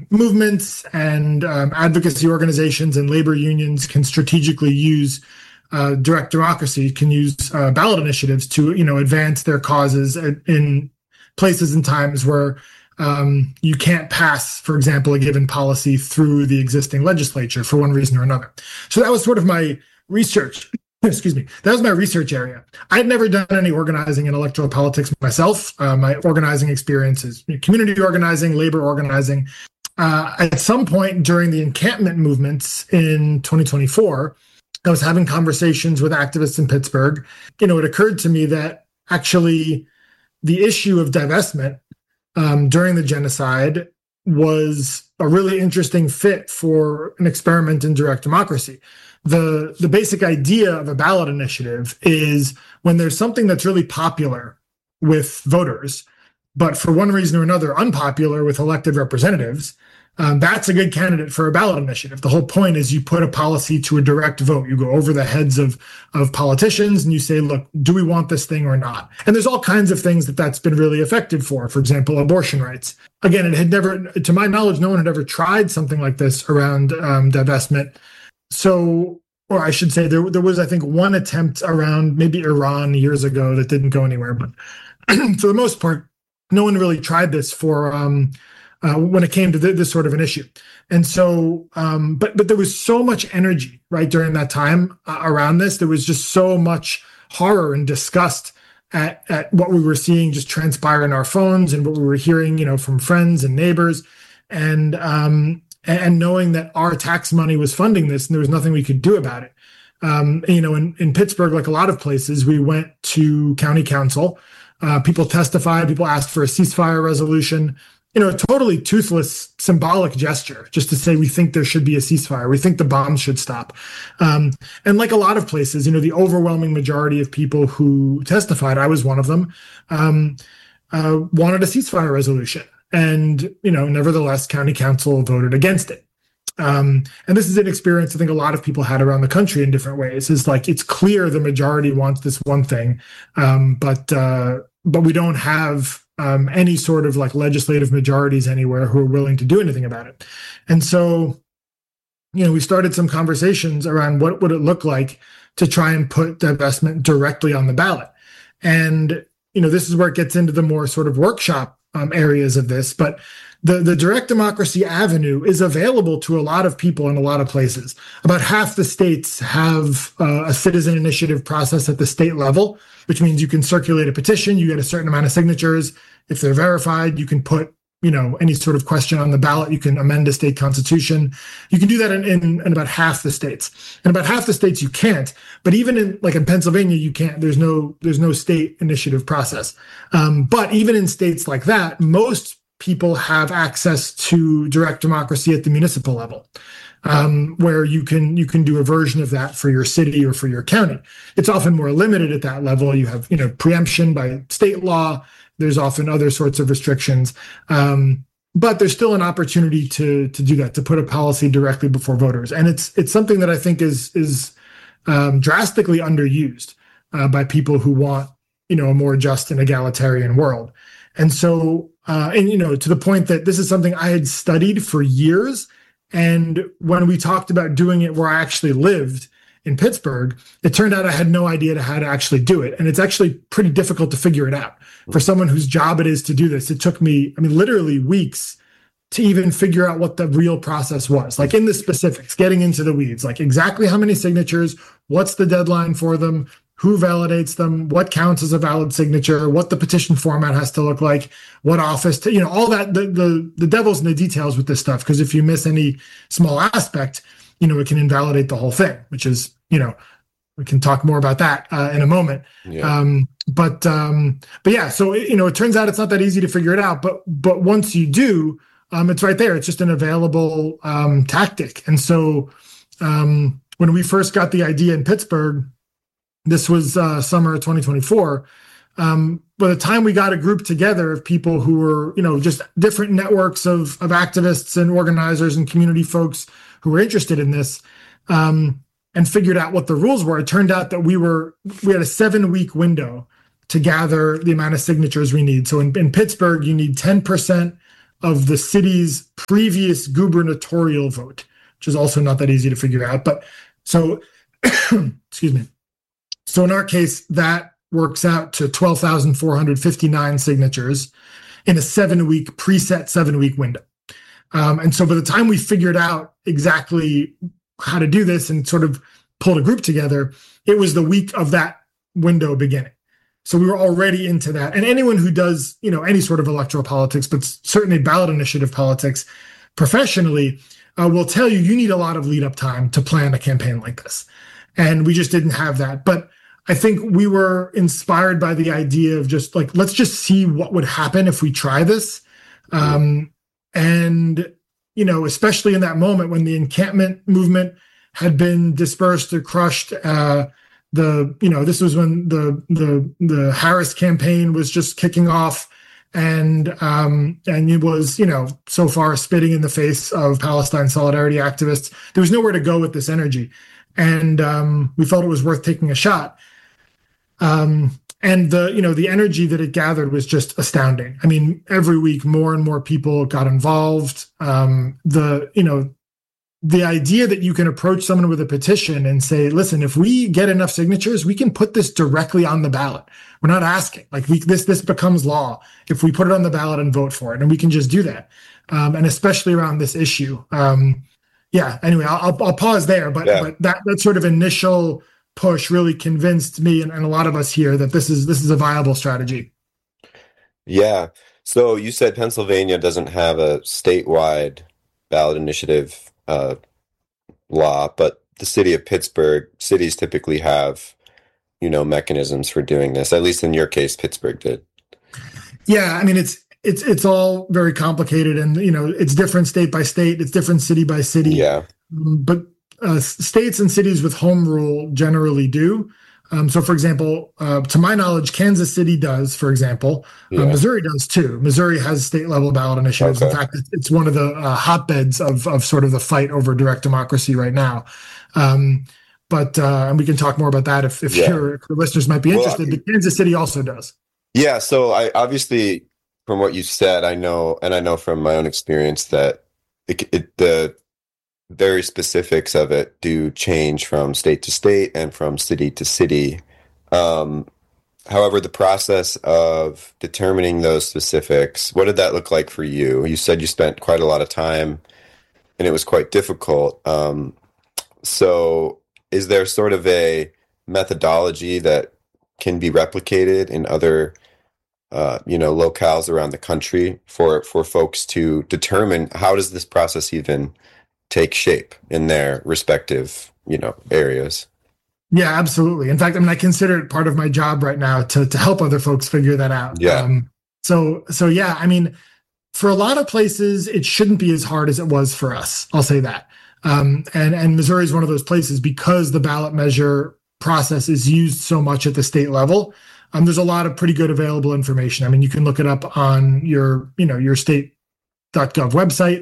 movements and advocacy organizations and labor unions can strategically use direct democracy, can use ballot initiatives to, advance their causes in places and times where you can't pass, for example, a given policy through the existing legislature for one reason or another. So that was sort of my research. Excuse me. That was my research area. I had never done any organizing in electoral politics myself. My organizing experience is community organizing, labor organizing. At some point during the encampment movements in 2024, I was having conversations with activists in Pittsburgh. It occurred to me that actually the issue of divestment during the genocide was a really interesting fit for an experiment in direct democracy. The basic idea of a ballot initiative is when there's something that's really popular with voters, but for one reason or another unpopular with elected representatives, that's a good candidate for a ballot initiative. The whole point is you put a policy to a direct vote. You go over the heads of politicians and you say, look, do we want this thing or not? And there's all kinds of things that's been really effective for example, abortion rights. Again, it had never, to my knowledge, no one had ever tried something like this around divestment. So, or I should say there was, I think, one attempt around maybe Iran years ago that didn't go anywhere. But for the most part, no one really tried this for when it came to this sort of an issue. And so, but there was so much energy, right, during that time around this. There was just so much horror and disgust at what we were seeing just transpire in our phones and what we were hearing, from friends and neighbors. And knowing that our tax money was funding this and there was nothing we could do about it. In Pittsburgh, like a lot of places, we went to county council. People testified, people asked for a ceasefire resolution, a totally toothless symbolic gesture just to say we think there should be a ceasefire. We think the bombs should stop. And like a lot of places, the overwhelming majority of people who testified, I was one of them, wanted a ceasefire resolution. And, nevertheless, county council voted against it. And this is an experience I think a lot of people had around the country in different ways. Is like, it's clear the majority wants this one thing, but we don't have any sort of like legislative majorities anywhere who are willing to do anything about it. And so, we started some conversations around what would it look like to try and put divestment directly on the ballot. And, this is where it gets into the more sort of workshop areas of this, but the direct democracy avenue is available to a lot of people in a lot of places. About half the states have a citizen initiative process at the state level, which means you can circulate a petition, you get a certain amount of signatures. If they're verified, you can put any sort of question on the ballot. You can amend a state constitution. You can do that in about half the states. And about half the states you can't. But even in Pennsylvania, you can't. There's no state initiative process. But even in states like that, most people have access to direct democracy at the municipal level, where you can do a version of that for your city or for your county. It's often more limited at that level. You have preemption by state law. There's often other sorts of restrictions, but there's still an opportunity to do that, to put a policy directly before voters, and it's something that I think is drastically underused by people who want a more just and egalitarian world. And so, to the point that this is something I had studied for years, and when we talked about doing it where I actually lived in Pittsburgh, it turned out I had no idea how to actually do it. And it's actually pretty difficult to figure it out. For someone whose job it is to do this, it took me, literally weeks to even figure out what the real process was. Like in the specifics, getting into the weeds, like exactly how many signatures, what's the deadline for them, who validates them, what counts as a valid signature, what the petition format has to look like, what office, all that, the devil's in the details with this stuff. Because if you miss any small aspect, it can invalidate the whole thing, which is, we can talk more about that in a moment. Yeah. But yeah, so, it turns out it's not that easy to figure it out, but once you do, it's right there. It's just an available tactic. And so when we first got the idea in Pittsburgh, this was summer of 2024. By the time we got a group together of people who were, just different networks of activists and organizers and community folks who were interested in this, and figured out what the rules were, it turned out that we had a 7-week window to gather the amount of signatures we need. So in Pittsburgh, you need 10% of the city's previous gubernatorial vote, which is also not that easy to figure out. But so, excuse me. So in our case, that works out to 12,459 signatures in a preset 7-week window. And so by the time we figured out exactly how to do this and sort of pulled a group together, it was the week of that window beginning. So we were already into that. And anyone who does, any sort of electoral politics, but certainly ballot initiative politics professionally, will tell you need a lot of lead up time to plan a campaign like this. And we just didn't have that. But I think we were inspired by the idea of just like, let's just see what would happen if we try this. And, especially in that moment when the encampment movement had been dispersed or crushed, this was when the Harris campaign was just kicking off, and it was, so far spitting in the face of Palestine solidarity activists. There was nowhere to go with this energy, and we felt it was worth taking a shot. And the energy that it gathered was just astounding. I mean, every week more and more people got involved. The idea that you can approach someone with a petition and say, listen, if we get enough signatures, we can put this directly on the ballot. We're not asking. Like this becomes law if we put it on the ballot and vote for it, and we can just do that. And especially around this issue. Anyway, I'll pause there, but that sort of initial push really convinced me and a lot of us here that this is a viable strategy. Yeah. So you said Pennsylvania doesn't have a statewide ballot initiative law, but the city of Pittsburgh, cities typically have, mechanisms for doing this. At least in your case, Pittsburgh did. Yeah. I mean, it's all very complicated, and, it's different state by state. It's different city by city. Yeah. But states and cities with home rule generally do. So, for example, to my knowledge, Kansas City does, for example. Missouri does too. Missouri has state-level ballot initiatives. Okay. In fact, it's one of the hotbeds of sort of the fight over direct democracy right now. But we can talk more about that if your listeners might be interested. But Kansas City also does. Yeah. So I obviously, from what you said, I know from my own experience that the very specifics of it do change from state to state and from city to city. However, the process of determining those specifics, what did that look like for you? You said you spent quite a lot of time and it was quite difficult. So is there sort of a methodology that can be replicated in other locales around the country for folks to determine how does this process even take shape in their respective, areas? Yeah, absolutely. In fact, I consider it part of my job right now to help other folks figure that out. Yeah. So yeah, for a lot of places, it shouldn't be as hard as it was for us. I'll say that. And Missouri is one of those places because the ballot measure process is used so much at the state level. There's a lot of pretty good available information. You can look it up on your state.gov website.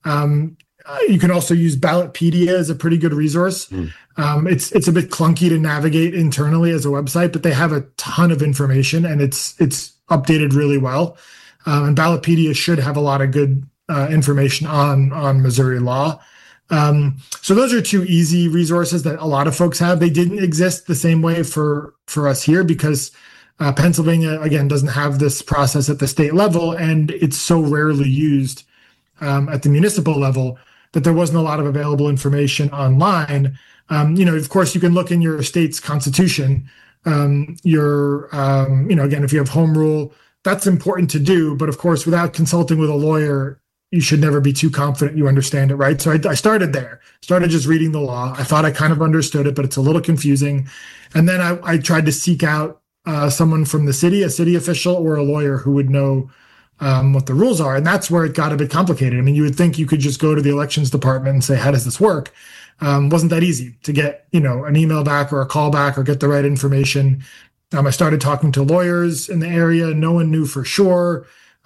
You can also use Ballotpedia as a pretty good resource. It's a bit clunky to navigate internally as a website, but they have a ton of information and it's updated really well. And Ballotpedia should have a lot of good information on Missouri law. So those are two easy resources that a lot of folks have. They didn't exist the same way for us here because Pennsylvania, again, doesn't have this process at the state level, and it's so rarely used at the municipal level that there wasn't a lot of available information online. Of course, you can look in your state's constitution. Again, if you have home rule, that's important to do. But of course, without consulting with a lawyer, you should never be too confident you understand it, right? So I started there, started just reading the law. I thought I kind of understood it, but it's a little confusing. And then I tried to seek out someone from the city, a city official or a lawyer who would know what the rules are. And that's where it got a bit complicated. You would think you could just go to the elections department and say, how does this work? Wasn't that easy to get, an email back or a call back or get the right information. I started talking to lawyers in the area. No one knew for sure.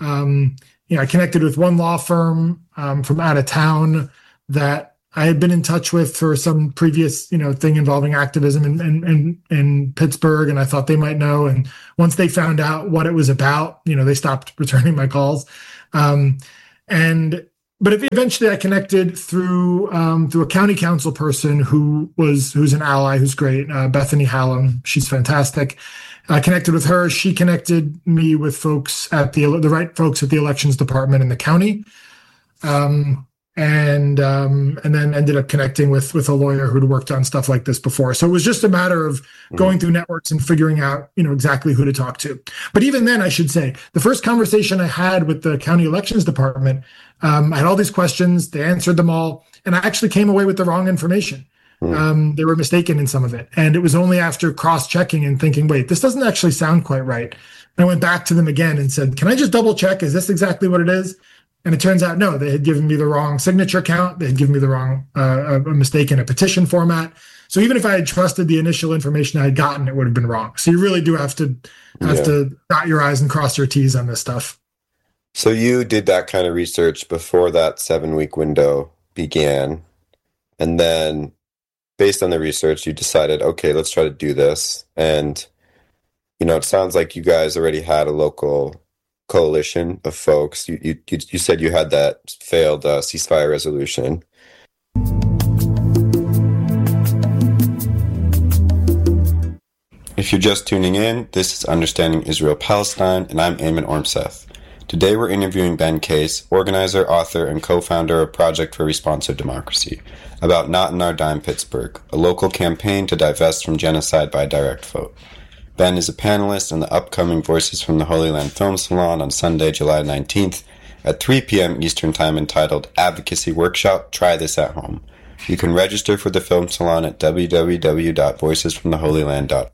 I connected with one law firm from out of town that I had been in touch with for some previous, thing involving activism in Pittsburgh, and I thought they might know. And once they found out what it was about, they stopped returning my calls. And but eventually I connected through a county council person who's an ally, who's great, Bethany Hallam. She's fantastic. I connected with her. She connected me with folks at the right folks at the elections department in the county, and then ended up connecting with a lawyer who'd worked on stuff like this before. So it was just a matter of going through networks and figuring out, exactly who to talk to. But even then, I should say, the first conversation I had with the county elections department, I had all these questions. They answered them all, and I actually came away with the wrong information. They were mistaken in some of it. And it was only after cross-checking and thinking, wait, this doesn't actually sound quite right. And I went back to them again and said, can I just double check? Is this exactly what it is? And it turns out, no, they had given me the wrong signature count. They had given me the wrong, a mistake in a petition format. So even if I had trusted the initial information I had gotten, it would have been wrong. So you really do have to dot your I's and cross your T's on this stuff. So you did that kind of research before that 7-week window began. And then based on the research, you decided, okay, let's try to do this. And, it sounds like you guys already had a local coalition of folks. You said you had that failed ceasefire resolution. If you're just tuning in, this is Understanding Israel-Palestine, and I'm Eamon Ormseth. Today we're interviewing Ben Case, organizer, author, and co-founder of Project for Responsive Democracy, about Not in Our Dime Pittsburgh, a local campaign to divest from genocide by direct vote. Ben is a panelist in the upcoming Voices from the Holy Land Film Salon on Sunday, July 19th at 3 p.m. Eastern Time, entitled Advocacy Workshop, Try This at Home. You can register for the film salon at www.voicesfromtheholyland.org.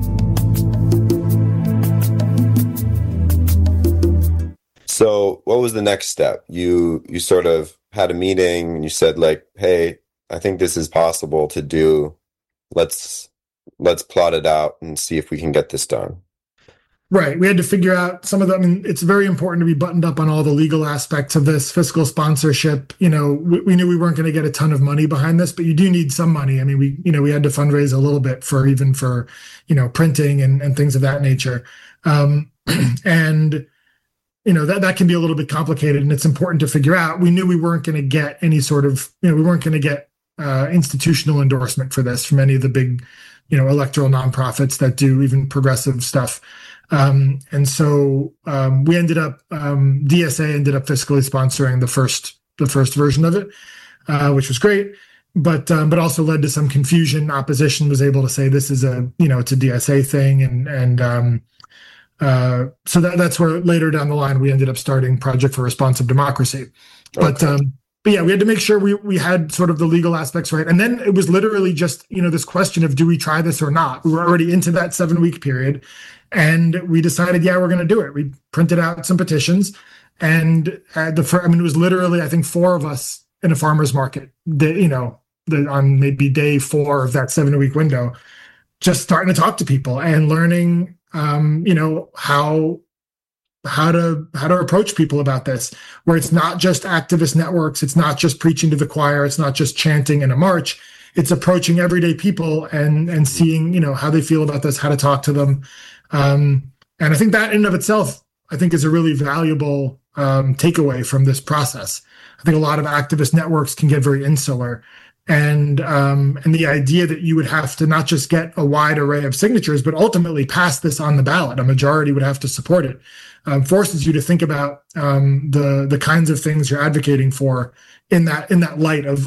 So what was the next step? You sort of had a meeting and you said, like, hey, I think this is possible to do. Let's plot it out and see if we can get this done. Right. We had to figure out some of the, it's very important to be buttoned up on all the legal aspects of this, fiscal sponsorship. We knew we weren't going to get a ton of money behind this, but you do need some money. We had to fundraise a little bit for printing and things of that nature. That can be a little bit complicated, and it's important to figure out. We knew we weren't going to get any sort of, we weren't going to get institutional endorsement for this from any of the big, electoral nonprofits that do even progressive stuff. And so we ended up, DSA ended up fiscally sponsoring the first version of it, which was great, but also led to some confusion. Opposition was able to say this is it's a DSA thing, and so that's where later down the line we ended up starting Project for Responsive Democracy. Okay. But yeah, we had to make sure we had sort of the legal aspects right. And then it was literally just, this question of, do we try this or not? We were already into that 7-week period, and we decided, yeah, we're going to do it. We printed out some petitions, and it was literally, I think, 4 of us in a farmer's market, on maybe day 4 of that 7-week window, just starting to talk to people and learning, how to approach people about this, where it's not just activist networks, it's not just preaching to the choir, it's not just chanting in a march, it's approaching everyday people and seeing, how they feel about this, how to talk to them. And I think that in and of itself, I think is a really valuable takeaway from this process. I think a lot of activist networks can get very insular. And the idea that you would have to not just get a wide array of signatures, but ultimately pass this on the ballot, a majority would have to support it, forces you to think about the kinds of things you're advocating for in that light of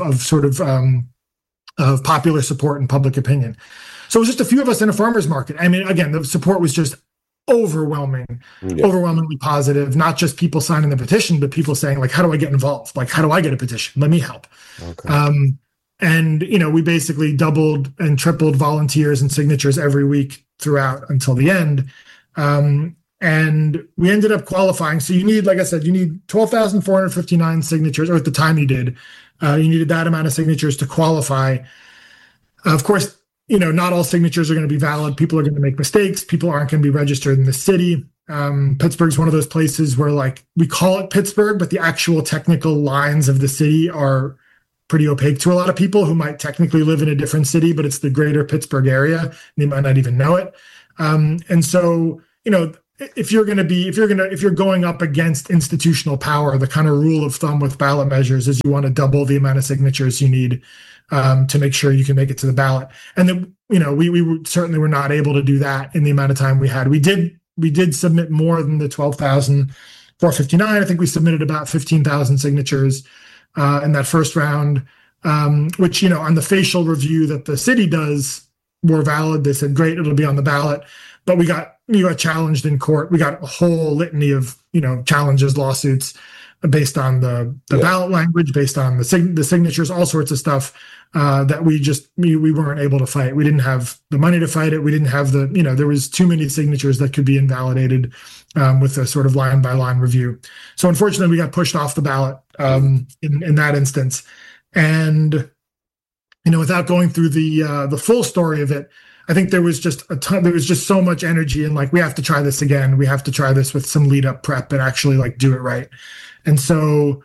popular support and public opinion. So it was just a few of us in a farmer's market. Again, the support was just overwhelmingly positive. Not just people signing the petition, but people saying, like, how do I get involved? Like, how do I get a petition? Let me help. Okay. And, we basically doubled and tripled volunteers and signatures every week throughout until the end. And we ended up qualifying. So you need, like I said, 12,459 signatures, or at the time you did. You needed that amount of signatures to qualify. Of course, not all signatures are going to be valid. People are going to make mistakes. People aren't going to be registered in the city. Pittsburgh's one of those places where, like, we call it Pittsburgh, but the actual technical lines of the city are pretty opaque to a lot of people who might technically live in a different city, but it's the greater Pittsburgh area. And they might not even know it. And so, if you're going up against institutional power, the kind of rule of thumb with ballot measures is you want to double the amount of signatures you need to make sure you can make it to the ballot. And then, we certainly were not able to do that in the amount of time we had. We did submit more than the 12,459. I think we submitted about 15,000 signatures in that first round, which, on the facial review that the city does were valid. They said, great, it'll be on the ballot. But we got challenged in court. We got a whole litany of, challenges, lawsuits based on the ballot language, based on the signatures, all sorts of stuff that we weren't able to fight. We didn't have the money to fight it. We didn't have there was too many signatures that could be invalidated with a sort of line by line review. So unfortunately, we got pushed off the ballot in that instance. And, without going through the full story of it, I think there was just so much energy and we have to try this again. We have to try this with some lead up prep and actually do it right. And so,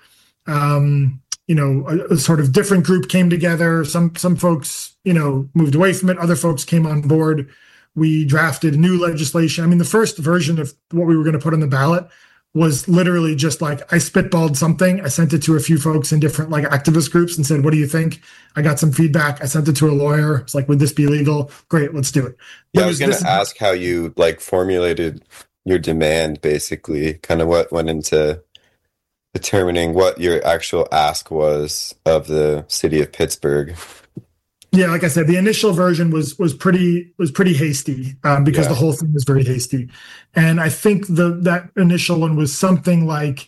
a sort of different group came together. Some folks, moved away from it. Other folks came on board. We drafted new legislation. I mean, the first version of what we were going to put on the ballot was literally just I spitballed something. I sent it to a few folks in different activist groups and said, what do you think? I got some feedback. I sent it to a lawyer. It's would this be legal? Great, let's do it. Yeah, I was going to ask how you formulated your demand, basically, kind of what went into determining what your actual ask was of the city of Pittsburgh. Yeah, like I said, the initial version was pretty hasty because the whole thing was very hasty, and I think that initial one was something like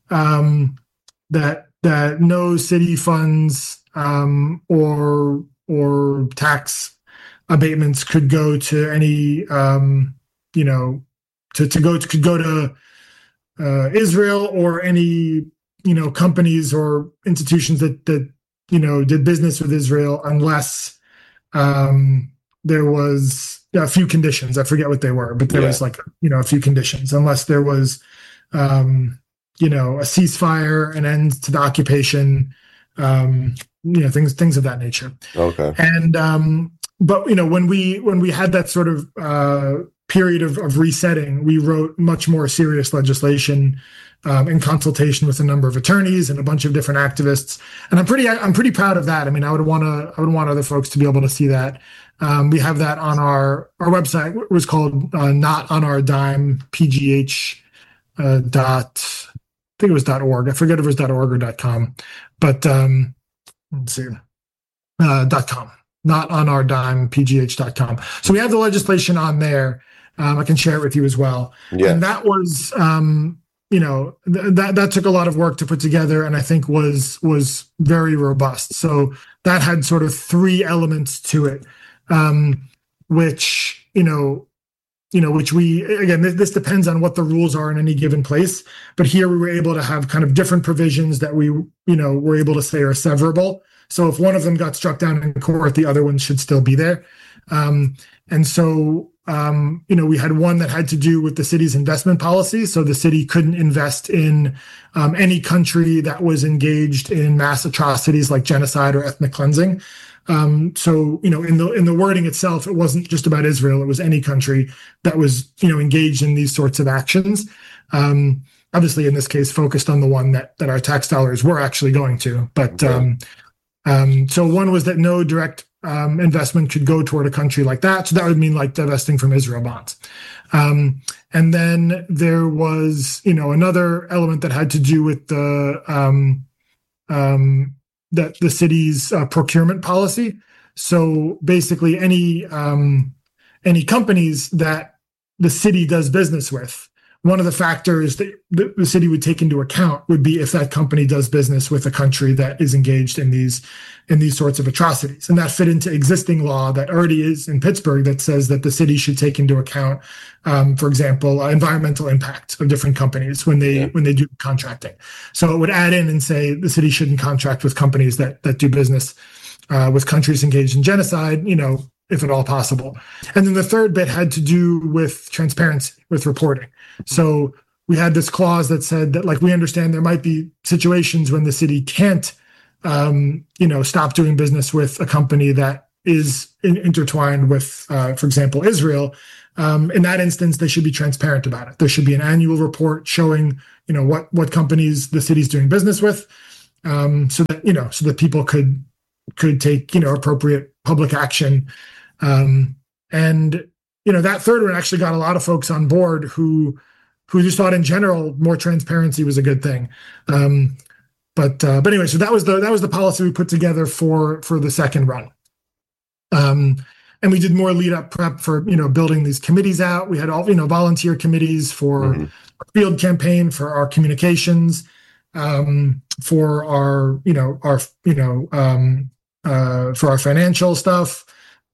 that no city funds or tax abatements could go to any could go to Israel or any companies or institutions that did business with Israel unless there was a few conditions. I forget what they were, but there was a few conditions. Unless there was a ceasefire, an end to the occupation, things of that nature. Okay. And but when we had that sort of period of resetting, we wrote much more serious legislation in consultation with a number of attorneys and a bunch of different activists, and I'm pretty proud of that. I mean, I would want other folks to be able to see that. We have that on our website. It was called Not on Our Dime, PGH dot, I think it was .org. I forget if it was .org or .com, but let's see, .com. Not on Our Dime, PGH.com. So we have the legislation on there. I can share it with you as well. Yeah. And that was that took a lot of work to put together, and I think was very robust. So that had sort of three elements to it, which this depends on what the rules are in any given place. But here we were able to have kind of different provisions that we were able to say are severable. So if one of them got struck down in court, the other one should still be there. And so we had one that had to do with the city's investment policy. So the city couldn't invest in any country that was engaged in mass atrocities like genocide or ethnic cleansing. So in the wording itself, it wasn't just about Israel. It was any country that was engaged in these sorts of actions. Obviously, in this case, focused on the one that our tax dollars were actually going to. But so one was that no direct investment could go toward a country like that. So that would mean divesting from Israel bonds. And then there was, another element that had to do with the city's procurement policy. So basically, any companies that the city does business with, one of the factors that the city would take into account would be if that company does business with a country that is engaged in these sorts of atrocities. And that fit into existing law that already is in Pittsburgh that says that the city should take into account, for example, environmental impact of different companies when they do contracting. So it would add in and say the city shouldn't contract with companies that do business with countries engaged in genocide, if at all possible. And then the third bit had to do with transparency, with reporting. So we had this clause that said that, we understand there might be situations when the city can't, stop doing business with a company that is intertwined with, for example, Israel, in that instance, they should be transparent about it. There should be an annual report showing, what companies the city's doing business with, so that people could take, appropriate public action. That third one actually got a lot of folks on board who just thought in general more transparency was a good thing. But anyway, so that was the policy we put together for the second run. And we did more lead up prep for, building these committees out. We had all, volunteer committees for our field campaign, for our communications, for our, for our financial stuff.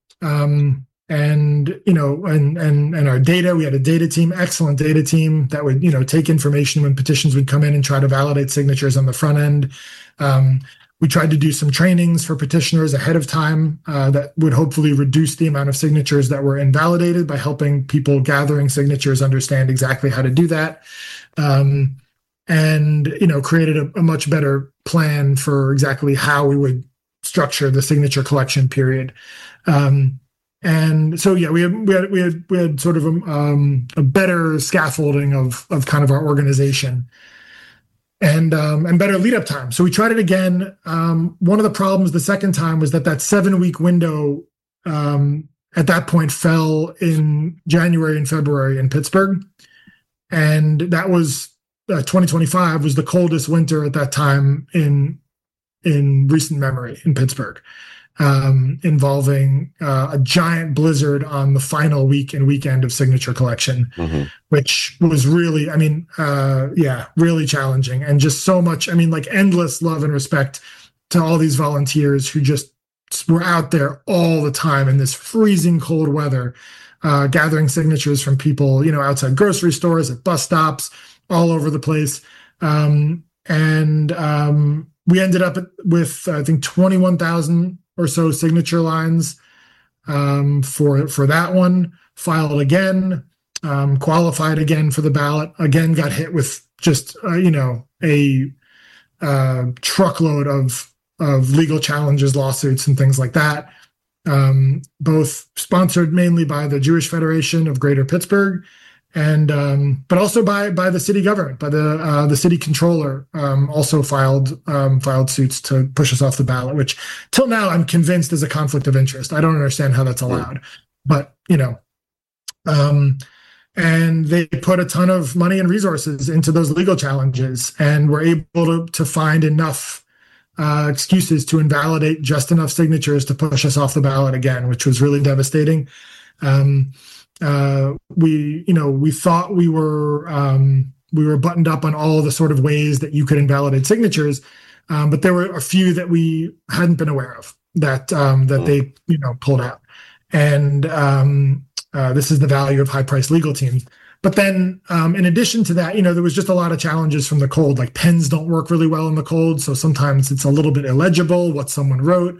And our data, we had a data team, excellent data team that would, take information when petitions would come in and try to validate signatures on the front end. We tried to do some trainings for petitioners ahead of time that would hopefully reduce the amount of signatures that were invalidated by helping people gathering signatures understand exactly how to do that. Created a much better plan for exactly how we would structure the signature collection period. And so, yeah, we had sort of a better scaffolding of kind of our organization and better lead up time. So we tried it again. One of the problems the second time was that 7-week window at that point fell in January and February in Pittsburgh. And that was 2025 was the coldest winter at that time in recent memory in Pittsburgh. Involving a giant blizzard on the final week and weekend of signature collection, which was really, really challenging, and just so much, endless love and respect to all these volunteers who just were out there all the time in this freezing cold weather, gathering signatures from people, outside grocery stores, at bus stops, all over the place. We ended up with, I think, 21,000 or so signature lines for that one, filed again, qualified again for the ballot, again got hit with just a truckload of legal challenges, lawsuits, and things like that, both sponsored mainly by the Jewish Federation of Greater Pittsburgh, and but also by the city government, by the city controller, also filed suits to push us off the ballot, which till now I'm convinced is a conflict of interest. I don't understand how that's allowed, but and they put a ton of money and resources into those legal challenges, and were able to find enough excuses to invalidate just enough signatures to push us off the ballot again, which was really devastating. We thought we were buttoned up on all the sort of ways that you could invalidate signatures, but there were a few that we hadn't been aware of that they pulled out, and this is the value of high-priced legal teams. But then, in addition to that, there was just a lot of challenges from the cold. Like, pens don't work really well in the cold, so sometimes it's a little bit illegible what someone wrote,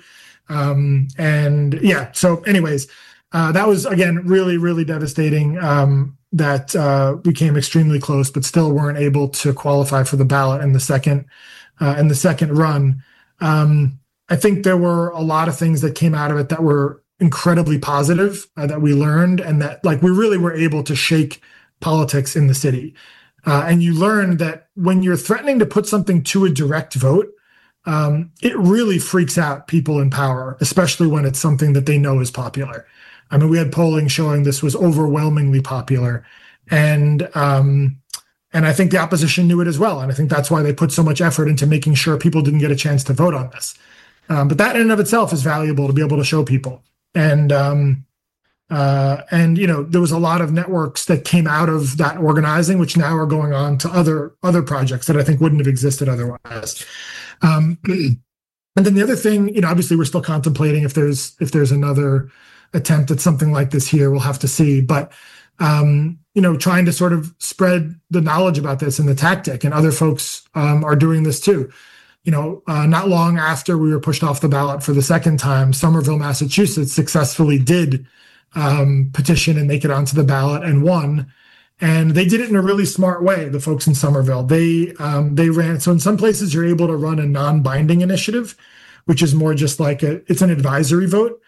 So, anyways. That was, again, really, really devastating, that we came extremely close, but still weren't able to qualify for the ballot in the second run. I think there were a lot of things that came out of it that were incredibly positive, that we learned, and that we really were able to shake politics in the city. And you learned that when you're threatening to put something to a direct vote, it really freaks out people in power, especially when it's something that they know is popular. We had polling showing this was overwhelmingly popular, and I think the opposition knew it as well. And I think that's why they put so much effort into making sure people didn't get a chance to vote on this. But that in and of itself is valuable to be able to show people. And there was a lot of networks that came out of that organizing, which now are going on to other projects that I think wouldn't have existed otherwise. And then the other thing, obviously we're still contemplating if there's another attempt at something like this here. We'll have to see, but trying to sort of spread the knowledge about this and the tactic, and other folks are doing this too. Not long after we were pushed off the ballot for the second time, Somerville, Massachusetts successfully did petition and make it onto the ballot and won. And they did it in a really smart way. The folks in Somerville, they ran. So in some places you're able to run a non-binding initiative, which is more just like it's an advisory vote,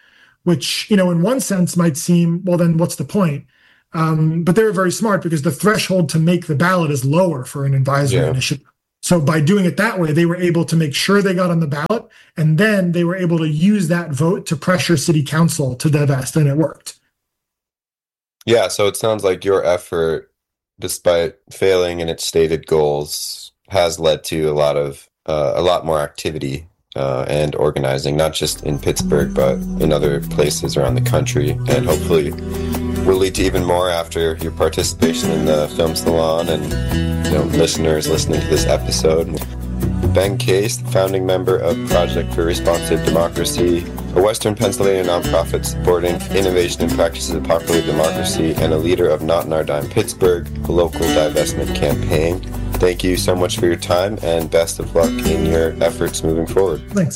which, in one sense might seem, well, then what's the point? But they were very smart because the threshold to make the ballot is lower for an advisory initiative. So by doing it that way, they were able to make sure they got on the ballot, and then they were able to use that vote to pressure city council to divest, and it worked. Yeah, so it sounds like your effort, despite failing in its stated goals, has led to a lot more activity and organizing, not just in Pittsburgh, but in other places around the country, and hopefully will lead to even more after your participation in the film salon and listeners listening to this episode. Ben Case, founding member of Project for Responsive Democracy, a Western Pennsylvania nonprofit supporting innovation and practices of popular democracy, and a leader of Not in Our Dime Pittsburgh, a local divestment campaign. Thank you so much for your time, and best of luck in your efforts moving forward. Thanks.